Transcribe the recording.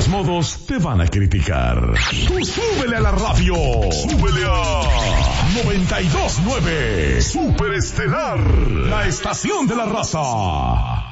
todos modos te van a criticar. Tú súbele a la radio. Súbele a 92.9 Superestelar, la estación de la raza.